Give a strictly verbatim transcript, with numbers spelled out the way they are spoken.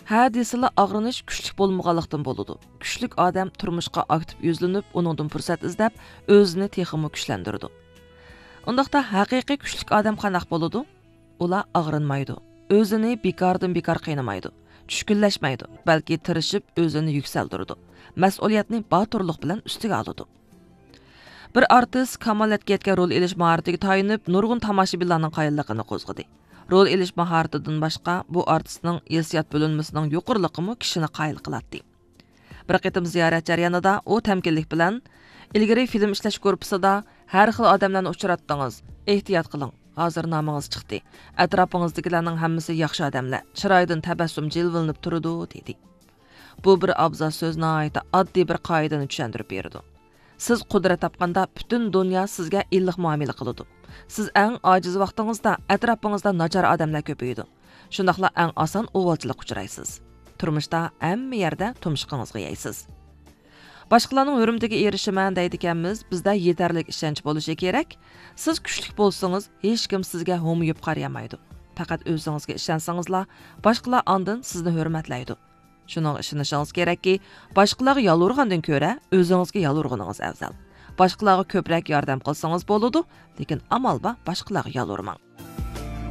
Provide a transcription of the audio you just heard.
Hə desila ağrınış küçlük bolmağanlıqdan boludu. Küçlük adam turmuşqa aktiv yüzlənib, onundan fürsət izləb, özünü teximi gücləndirdi. Ondaqda haqiqiy küçlük adam qanaq boludu? Ular ağrınmaydı. Özünü bekardan bekar qiynamaydı. Tushkunlashmaydi, balki tirishib o'zini yuksaltirdi. Mas'uliyatni boturlik bilan ustiga oladi. Bir artist kamolatga yetgan rol elish mahoratiga tayinib, nurg'un tomoshabinlarning qayilligini qo'zg'adi. Rol elish mahoratidan boshqa bu artistning hissiyot bo'linmasining yuqorliqimi kishini qayil qiladi. Bir qitim ziyorat jarayonida u tamkinlik bilan ilgari film ishlash korpusida har xil odamlarni uchratdingiz. Ehtiyot qiling. Hozir nomingiz chiqdi. Atrofingizdagilarning hammasi yaxshi odamlar. Chiroydan tabassum jilvilinib turadi, dedi. Bu bir abzas so'zni ayta oddiy bir qoidani tushuntirib berdi. Siz qudrat topganda butun dunyo sizga illiq muomala qiladi. Siz eng ojiz vaqtingizda atrofingizda nachar odamlar ko'payadi. Shundaqla eng oson o'g'ilchilik uchraysiz. Turmushda hamma yerda tumshuqingizga yeysiz. Başqalarning hurmatiga erishiman deydiganmiz, bizda yetarli ishonch bo'lishi kerak. Siz kuchli bo'lsangiz, hech kim sizga ho'miyib qaramaydi. Faqat o'zingizga ishonsangizlar, boshqalar ondan sizni hurmatlaydi. Shuning ishonishingiz kerakki, boshqalarga yolurgandan ko'ra, o'zingizga yolurganingiz afzal. Boshqalarga ko'proq yordam qilsangiz bo'ladi, lekin amalba boshqalarga yolurmang.